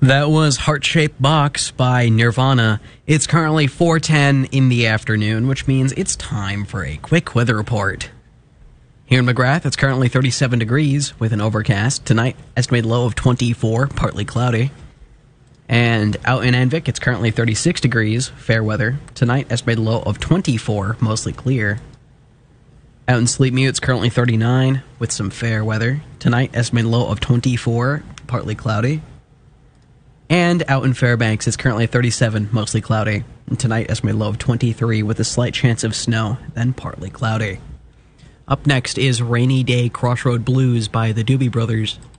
That was Heart-Shaped Box by Nirvana. It's currently 4:10 in the afternoon, which means it's time for a quick weather report. Here in McGrath, it's currently 37 degrees with an overcast. Tonight, estimated low of 24, partly cloudy. And out in Anvik, it's currently 36 degrees, fair weather. Tonight, estimated low of 24, mostly clear. Out in Sleepmew, it's currently 39 with some fair weather. Tonight, estimated low of 24, partly cloudy. And out in Fairbanks, it's currently 37, mostly cloudy. And tonight, estimated low of 23 with a slight chance of snow, then partly cloudy. Up next is Rainy Day Crossroad Blues by the Doobie Brothers.